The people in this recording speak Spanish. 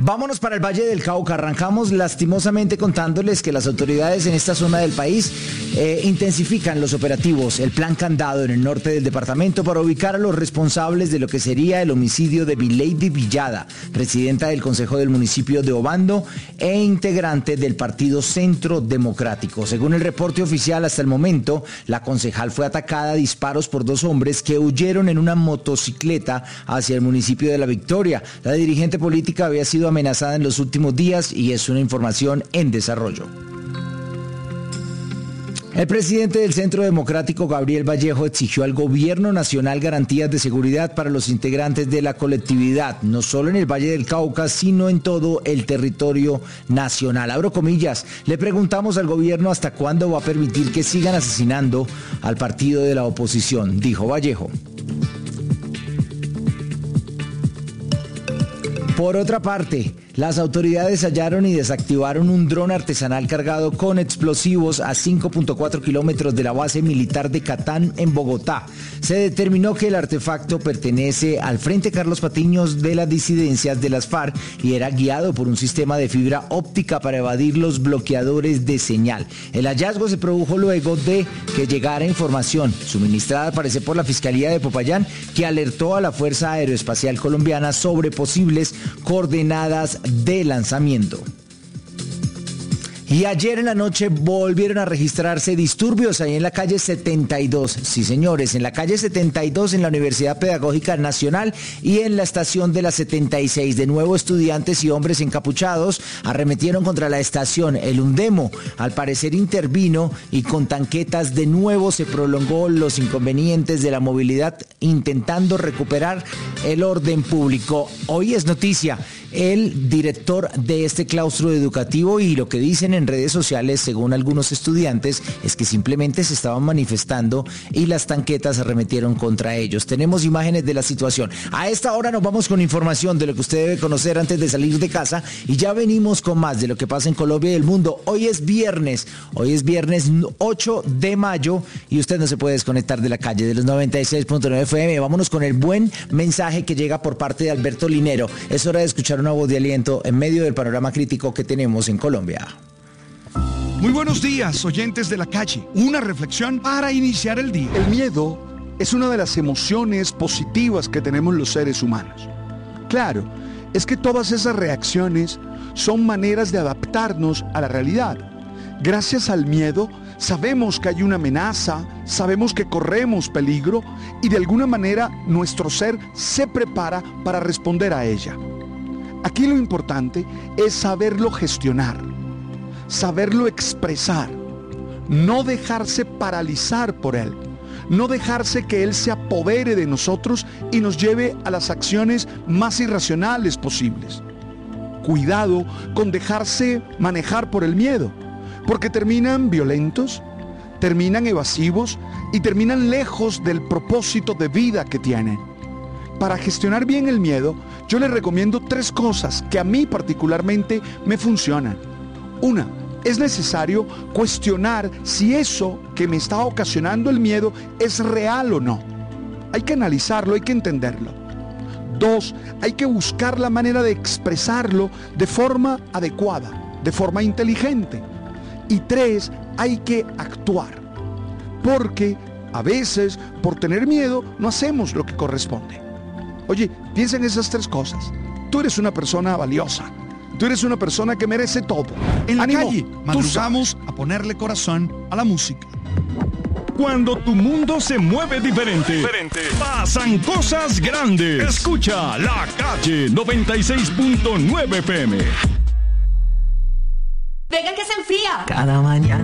Vámonos para el Valle del Cauca. Arrancamos lastimosamente contándoles que las autoridades en esta zona del país intensifican los operativos, el plan Candado en el norte del departamento para ubicar a los responsables de lo que sería el homicidio de Vileidy Villada, presidenta del Consejo del municipio de Obando e integrante del Partido Centro Democrático. Según el reporte oficial, hasta el momento, la concejal fue atacada a disparos por dos hombres que huyeron en una motocicleta hacia el municipio de La Victoria. La dirigente política había sido amenazada en los últimos días y es una información en desarrollo. El presidente del Centro Democrático, Gabriel Vallejo, exigió al gobierno nacional garantías de seguridad para los integrantes de la colectividad, no solo en el Valle del Cauca, sino en todo el territorio nacional. Abro comillas, le preguntamos al gobierno hasta cuándo va a permitir que sigan asesinando al partido de la oposición, dijo Vallejo. Por otra parte, las autoridades hallaron y desactivaron un dron artesanal cargado con explosivos a 5.4 kilómetros de la base militar de Catán, en Bogotá. Se determinó que el artefacto pertenece al Frente Carlos Patiños de las disidencias de las FARC y era guiado por un sistema de fibra óptica para evadir los bloqueadores de señal. El hallazgo se produjo luego de que llegara información suministrada, parece, por la Fiscalía de Popayán, que alertó a la Fuerza Aeroespacial Colombiana sobre posibles coordenadas de lanzamiento. Y ayer en la noche volvieron a registrarse disturbios ahí en la calle 72. Sí, señores, en la calle 72 en la Universidad Pedagógica Nacional y en la estación de la 76. De nuevo, estudiantes y hombres encapuchados arremetieron contra la estación. El Undemo, al parecer, intervino y con tanquetas de nuevo se prolongó los inconvenientes de la movilidad, intentando recuperar el orden público. Hoy es noticia el director de este claustro educativo y lo que dicen en redes sociales, según algunos estudiantes, es que simplemente se estaban manifestando y las tanquetas arremetieron contra ellos. Tenemos imágenes de la situación. A esta hora nos vamos con información de lo que usted debe conocer antes de salir de casa y ya venimos con más de lo que pasa en Colombia y el mundo. Hoy es viernes 8 de mayo y usted no se puede desconectar de la calle de los 96.9 FM. Vámonos con el buen mensaje que llega por parte de Alberto Linero. Es hora de escuchar una voz de aliento en medio del panorama crítico que tenemos en Colombia. Muy buenos días, oyentes de la calle. Una reflexión para iniciar el día. El miedo es una de las emociones positivas que tenemos los seres humanos. Claro, es que todas esas reacciones son maneras de adaptarnos a la realidad. Gracias al miedo, sabemos que hay una amenaza, sabemos que corremos peligro y de alguna manera nuestro ser se prepara para responder a ella. Aquí lo importante es saberlo gestionar, saberlo expresar, no dejarse paralizar por él, no dejarse que él se apodere de nosotros y nos lleve a las acciones más irracionales posibles. Cuidado con dejarse manejar por el miedo, porque terminan violentos, terminan evasivos y terminan lejos del propósito de vida que tienen. Para gestionar bien el miedo, yo les recomiendo 3 cosas que a mí particularmente me funcionan. 1, es necesario cuestionar si eso que me está ocasionando el miedo es real o no. Hay que analizarlo, hay que entenderlo. 2, hay que buscar la manera de expresarlo de forma adecuada, de forma inteligente. Y 3, hay que actuar. Porque a veces, por tener miedo, no hacemos lo que corresponde. Oye, piensa en esas 3 cosas. Tú eres una persona valiosa. Tú eres una persona que merece todo. En la calle, madrugamos a ponerle corazón a la música. Cuando tu mundo se mueve diferente, pasan cosas grandes. Escucha La Calle 96.9 FM. Venga que se enfría. Cada mañana.